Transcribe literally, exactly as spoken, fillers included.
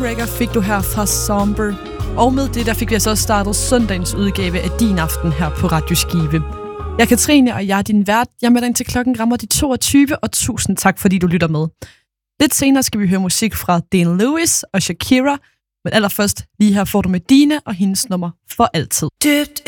Moonraker fik du her fra Somber. Og med det, der fik vi altså også startet søndagens udgave af Din Aften her på Radio Skive. Jeg er Katrine, og jeg er din vært. Jeg er med dig indtil klokken rammer de toogtyve, og tusind tak, fordi du lytter med. Lidt senere skal vi høre musik fra Dean Lewis og Shakira, men allerførst lige her får du Medina og hendes nummer For Altid. Dybt